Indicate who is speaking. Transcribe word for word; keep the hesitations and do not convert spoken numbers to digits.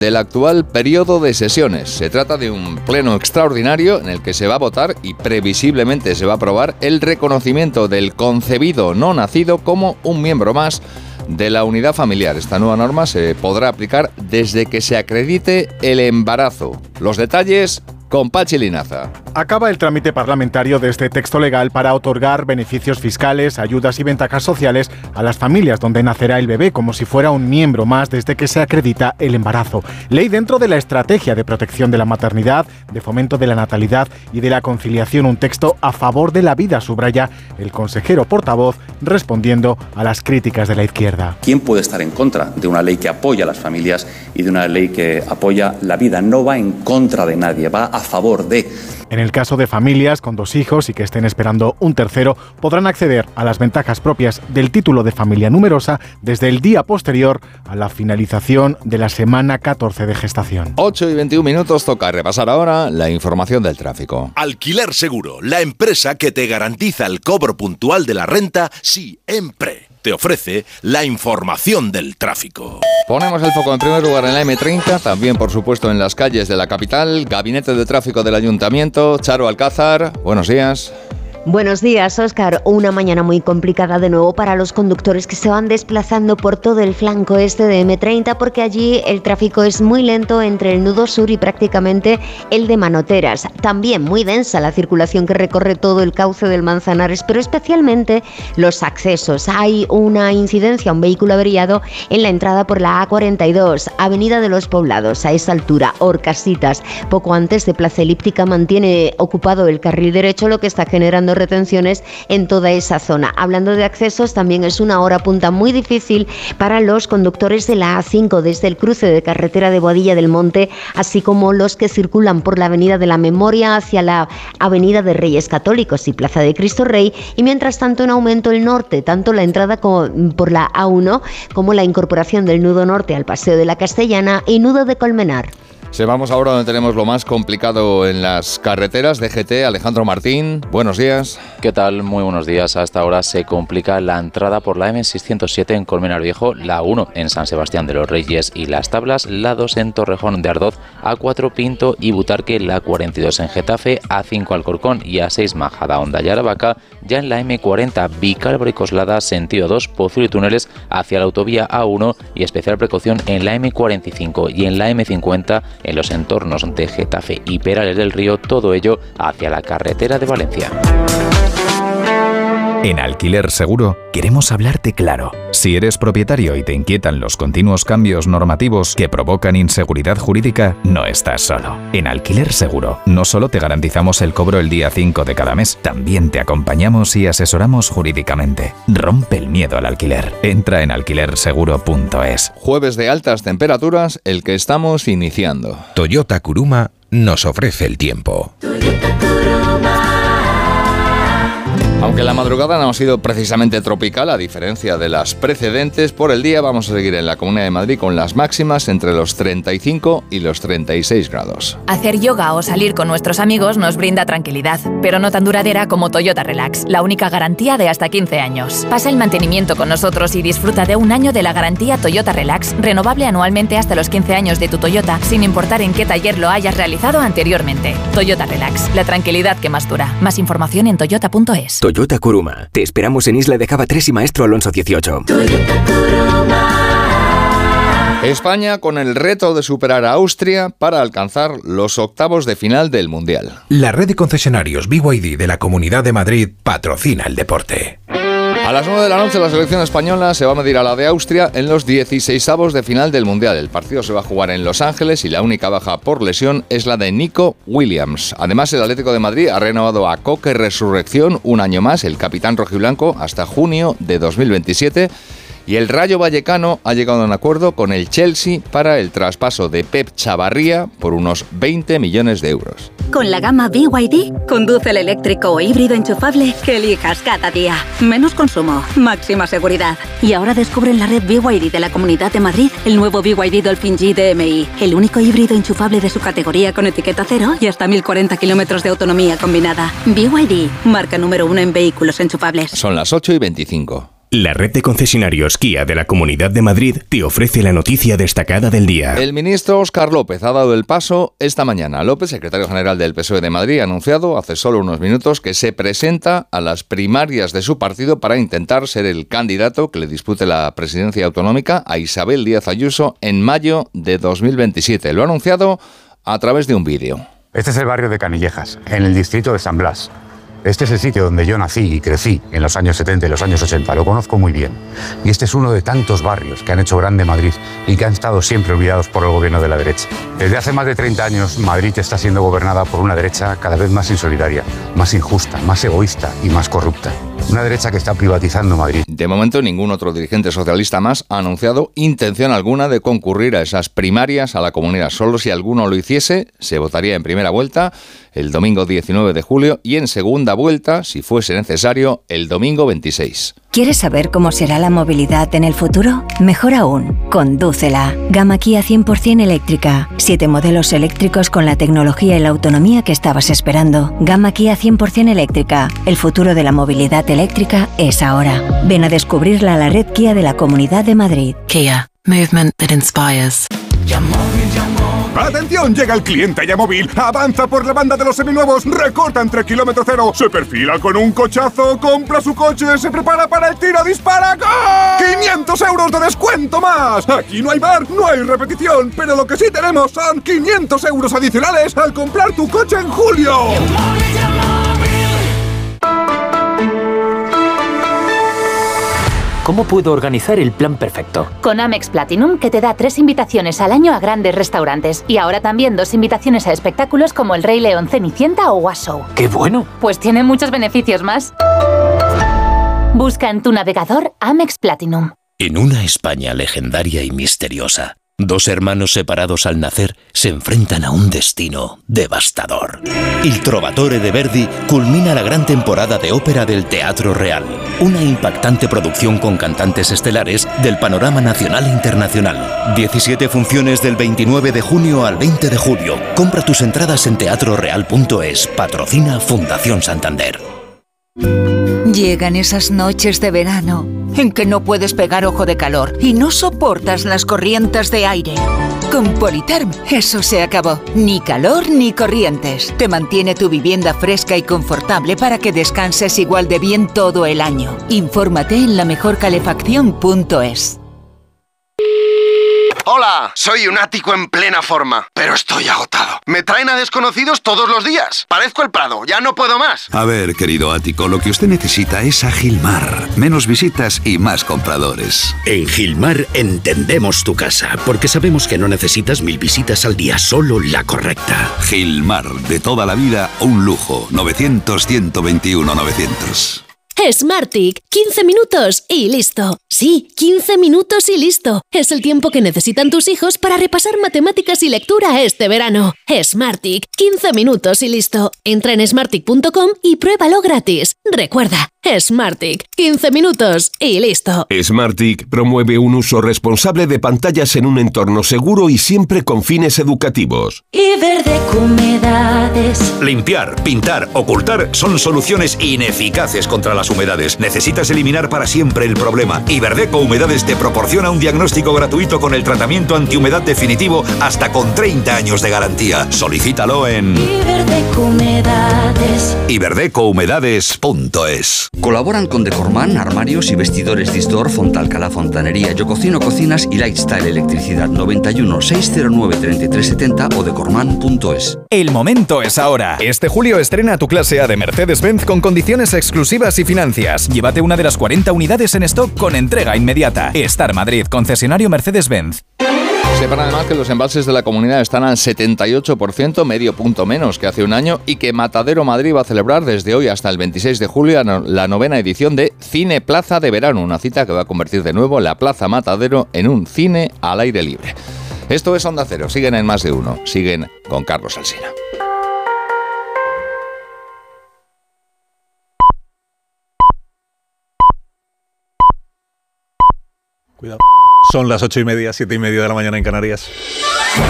Speaker 1: del actual periodo de sesiones. Se trata de un pleno extraordinario en el que se va a votar y previsiblemente se va a aprobar el reconocimiento del concebido no nacido como un miembro más de la unidad familiar. Esta nueva norma se podrá aplicar desde que se acredite el embarazo. Los detalles con Pachi Linaza.
Speaker 2: Acaba el trámite parlamentario de este texto legal para otorgar beneficios fiscales, ayudas y ventajas sociales a las familias donde nacerá el bebé como si fuera un miembro más desde que se acredita el embarazo. Ley dentro de la estrategia de protección de la maternidad, de fomento de la natalidad y de la conciliación. Un texto a favor de la vida, subraya el consejero portavoz respondiendo a las críticas de la izquierda.
Speaker 3: ¿Quién puede estar en contra de una ley que apoya a las familias y de una ley que apoya la vida? No va en contra de nadie, va a favor de...
Speaker 2: En el caso de familias con dos hijos y que estén esperando un tercero, podrán acceder a las ventajas propias del título de familia numerosa desde el día posterior a la finalización de la semana catorce de gestación.
Speaker 1: ocho y veintiún minutos, toca repasar ahora la información del tráfico.
Speaker 4: Alquiler Seguro, la empresa que te garantiza el cobro puntual de la renta siempre. Te ofrece la información del tráfico.
Speaker 1: Ponemos el foco en primer lugar en la eme treinta, también por supuesto en las calles de la capital. Gabinete de Tráfico del Ayuntamiento, Charo Alcázar, buenos días.
Speaker 5: Buenos días, Óscar. Una mañana muy complicada de nuevo para los conductores que se van desplazando por todo el flanco este de eme treinta, porque allí el tráfico es muy lento entre el nudo sur y prácticamente el de Manoteras. También muy densa la circulación que recorre todo el cauce del Manzanares, pero especialmente los accesos. Hay una incidencia, un vehículo averiado en la entrada por la A cuarenta y dos, Avenida de los Poblados. A esa altura, Horcasitas, poco antes de Plaza Elíptica, mantiene ocupado el carril derecho, lo que está generando retenciones en toda esa zona. Hablando de accesos, también es una hora punta muy difícil para los conductores de la A cinco desde el cruce de carretera de Boadilla del Monte, así como los que circulan por la Avenida de la Memoria hacia la Avenida de Reyes Católicos y Plaza de Cristo Rey, y mientras tanto en aumento el norte, tanto la entrada con, por la A uno como la incorporación del nudo norte al Paseo de la Castellana y nudo de Colmenar.
Speaker 1: Se vamos ahora donde tenemos lo más complicado en las carreteras. D G T, Alejandro Martín, buenos días.
Speaker 6: ¿Qué tal? Muy buenos días. Hasta ahora se complica la entrada por la eme seiscientos siete en Colmenar Viejo, la uno en San Sebastián de los Reyes y Las Tablas, la dos en Torrejón de Ardoz, A cuatro Pinto y Butarque, la cuarenta y dos en Getafe, A cinco Alcorcón y A seis Majadahonda y Aravaca. Ya en la eme cuarenta Vicálvaro y Coslada, sentido dos, Pozuelo y Túneles hacia la autovía A uno, y especial precaución en la eme cuarenta y cinco y en la eme cincuenta en los entornos de Getafe y Perales del Río, todo ello hacia la carretera de Valencia.
Speaker 7: En Alquiler Seguro queremos hablarte claro. Si eres propietario y te inquietan los continuos cambios normativos que provocan inseguridad jurídica, no estás solo. En Alquiler Seguro no solo te garantizamos el cobro el día cinco de cada mes, también te acompañamos y asesoramos jurídicamente. Rompe el miedo al alquiler. Entra en alquiler seguro punto es.
Speaker 1: Jueves de altas temperaturas, el que estamos iniciando.
Speaker 8: Toyota Kuruma nos ofrece el tiempo.
Speaker 1: Aunque la madrugada no ha sido precisamente tropical, a diferencia de las precedentes, por el día vamos a seguir en la Comunidad de Madrid con las máximas entre los treinta y cinco y los treinta y seis grados.
Speaker 9: Hacer yoga o salir con nuestros amigos nos brinda tranquilidad, pero no tan duradera como Toyota Relax, la única garantía de hasta quince años. Pasa el mantenimiento con nosotros y disfruta de un año de la garantía Toyota Relax, renovable anualmente hasta los quince años de tu Toyota, sin importar en qué taller lo hayas realizado anteriormente. Toyota Relax, la tranquilidad que más dura. Más información en toyota punto es.
Speaker 10: Toyota Kuruma. Te esperamos en Isla de Java tres y Maestro Alonso dieciocho.
Speaker 1: España con el reto de superar a Austria para alcanzar los octavos de final del Mundial.
Speaker 8: La red de concesionarios B Y D de la Comunidad de Madrid patrocina el deporte.
Speaker 1: A las nueve de la noche la selección española se va a medir a la de Austria en los dieciseisavos de final del Mundial. El partido se va a jugar en Los Ángeles y la única baja por lesión es la de Nico Williams. Además, el Atlético de Madrid ha renovado a Coque Resurrección un año más, el capitán rojiblanco, hasta junio de dos mil veintisiete. Y el Rayo Vallecano ha llegado a un acuerdo con el Chelsea para el traspaso de Pep Chavarría por unos veinte millones de euros.
Speaker 11: Con la gama B Y D, conduce el eléctrico o híbrido enchufable que elijas cada día. Menos consumo, máxima seguridad. Y ahora descubre en la red B Y D de la Comunidad de Madrid el nuevo B Y D Dolphin G D M I, el único híbrido enchufable de su categoría con etiqueta cero y hasta mil cuarenta kilómetros de autonomía combinada. B Y D, marca número uno en vehículos enchufables.
Speaker 1: Son las ocho y veinticinco.
Speaker 12: La red de concesionarios Kia de la Comunidad de Madrid te ofrece la noticia destacada del día.
Speaker 1: El ministro Óscar López ha dado el paso esta mañana. López, secretario general del P S O E de Madrid, ha anunciado hace solo unos minutos que se presenta a las primarias de su partido para intentar ser el candidato que le dispute la presidencia autonómica a Isabel Díaz Ayuso en mayo de dos mil veintisiete. Lo ha anunciado a través de un vídeo.
Speaker 13: Este es el barrio de Canillejas, en el distrito de San Blas. Este es el sitio donde yo nací y crecí en los años setenta y los años ochenta, lo conozco muy bien. Y este es uno de tantos barrios que han hecho grande Madrid y que han estado siempre olvidados por el gobierno de la derecha. Desde hace más de treinta años, Madrid está siendo gobernada por una derecha cada vez más insolidaria, más injusta, más egoísta y más corrupta. Una derecha que está privatizando Madrid.
Speaker 1: De momento, ningún otro dirigente socialista más ha anunciado intención alguna de concurrir a esas primarias a la comunidad. Solo si alguno lo hiciese, se votaría en primera vuelta el domingo diecinueve de julio y en segunda vuelta, si fuese necesario, el domingo veintiséis.
Speaker 14: ¿Quieres saber cómo será la movilidad en el futuro? Mejor aún, condúcela. Gama Kia cien por ciento eléctrica. Siete modelos eléctricos con la tecnología y la autonomía que estabas esperando. Gama Kia cien por ciento eléctrica. El futuro de la movilidad eléctrica es ahora. Ven a descubrirla a la red Kia de la Comunidad de Madrid.
Speaker 15: Kia. Movement that inspires.
Speaker 16: ¡Atención! Llega el cliente Yamóvil. Avanza por la banda de los seminuevos. Recorta entre kilómetro cero. Se perfila con un cochazo. Compra su coche. Se prepara para el tiro. ¡Dispara! ¡Gol! ¡quinientos euros de descuento más! Aquí no hay bar, no hay repetición. Pero lo que sí tenemos son quinientos euros adicionales al comprar tu coche en julio.
Speaker 17: ¿Cómo puedo organizar el plan perfecto?
Speaker 18: Con Amex Platinum, que te da tres invitaciones al año a grandes restaurantes. Y ahora también dos invitaciones a espectáculos como El Rey León, Cenicienta o Was Show.
Speaker 17: ¡Qué bueno!
Speaker 18: Pues tiene muchos beneficios más. Busca en tu navegador Amex Platinum.
Speaker 19: En una España legendaria y misteriosa, dos hermanos separados al nacer se enfrentan a un destino devastador. Il Trovatore de Verdi culmina la gran temporada de ópera del Teatro Real, una impactante producción con cantantes estelares del panorama nacional e internacional. diecisiete funciones del veintinueve de junio al veinte de julio. Compra tus entradas en teatro real punto es. Patrocina Fundación Santander.
Speaker 20: Llegan esas noches de verano en que no puedes pegar ojo de calor y no soportas las corrientes de aire. Con Politerm eso se acabó. Ni calor ni corrientes. Te mantiene tu vivienda fresca y confortable para que descanses igual de bien todo el año. Infórmate en la mejor calefacción punto es.
Speaker 21: Hola, soy un ático en plena forma, pero estoy agotado. Me traen a desconocidos todos los días. Parezco el Prado, ya no puedo más.
Speaker 22: A ver, querido ático, lo que usted necesita es a Gilmar. Menos visitas y más compradores.
Speaker 23: En Gilmar entendemos tu casa, porque sabemos que no necesitas mil visitas al día, solo la correcta.
Speaker 22: Gilmar, de toda la vida, un lujo. novecientos, ciento veintiuno, novecientos.
Speaker 24: Smartick, quince minutos y listo. Sí, quince minutos y listo. Es el tiempo que necesitan tus hijos para repasar matemáticas y lectura este verano. Smartick, quince minutos y listo. Entra en smartick punto com y pruébalo gratis. Recuerda, Smartick, quince minutos y listo.
Speaker 25: Smartick promueve un uso responsable de pantallas en un entorno seguro y siempre con fines educativos.
Speaker 26: Iberdeco Humedades.
Speaker 27: Limpiar, pintar, ocultar son soluciones ineficaces contra las humedades. Necesitas eliminar para siempre el problema. Iberdeco Humedades te proporciona un diagnóstico gratuito con el tratamiento antihumedad definitivo hasta con treinta años de garantía. Solicítalo en
Speaker 26: Iberdeco Humedades.
Speaker 22: iberdeco humedades punto es.
Speaker 28: Colaboran con Decorman, armarios y vestidores Distor, Fontalcala Fontanería, Yo Cocino Cocinas y Lifestyle Electricidad. Noventa y uno, seiscientos nueve, treinta y tres setenta o decorman punto es.
Speaker 7: El momento es ahora. Este julio estrena tu clase A de Mercedes-Benz con condiciones exclusivas y financias. Llévate una de las cuarenta unidades en stock con entrega inmediata. Star Madrid, concesionario Mercedes-Benz.
Speaker 1: Sepan además que los embalses de la comunidad están al setenta y ocho por ciento, medio punto menos que hace un año, y que Matadero Madrid va a celebrar desde hoy hasta el veintiséis de julio la novena edición de Cine Plaza de Verano, una cita que va a convertir de nuevo la Plaza Matadero en un cine al aire libre. Esto es Onda Cero, siguen en Más de Uno, siguen con Carlos Alsina.
Speaker 29: Cuidado. Son las ocho y media, siete y media de la mañana en Canarias.